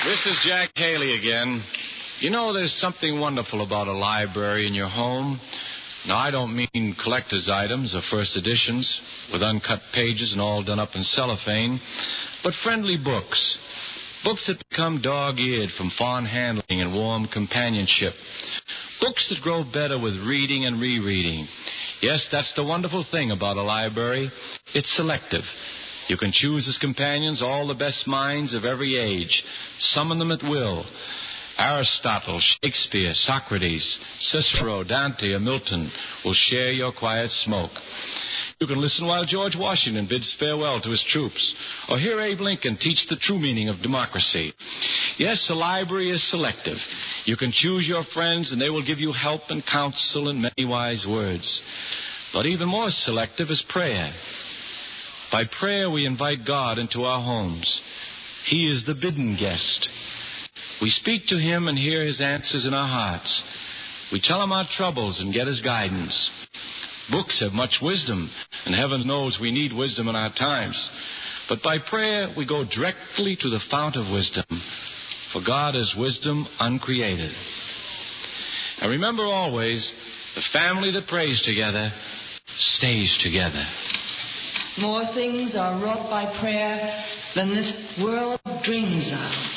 This is Jack Haley again. You know, there's something wonderful about a library in your home. Now, I don't mean collector's items or first editions with uncut pages and all done up in cellophane, but friendly books. Books that become dog-eared from fond handling and warm companionship. Books that grow better with reading and rereading. Yes, that's the wonderful thing about a library. It's selective. You can choose as companions all the best minds of every age. Summon them at will. Aristotle, Shakespeare, Socrates, Cicero, Dante, or Milton will share your quiet smoke. You can listen while George Washington bids farewell to his troops, or hear Abe Lincoln teach the true meaning of democracy. Yes, the library is selective. You can choose your friends, and they will give you help and counsel and many wise words. But even more selective is prayer. By prayer, we invite God into our homes. He is the bidden guest. We speak to him and hear his answers in our hearts. We tell him our troubles and get his guidance. Books have much wisdom, and heaven knows we need wisdom in our times. But by prayer, we go directly to the fount of wisdom, for God is wisdom uncreated. And remember always, the family that prays together stays together. More things are wrought by prayer than this world dreams of.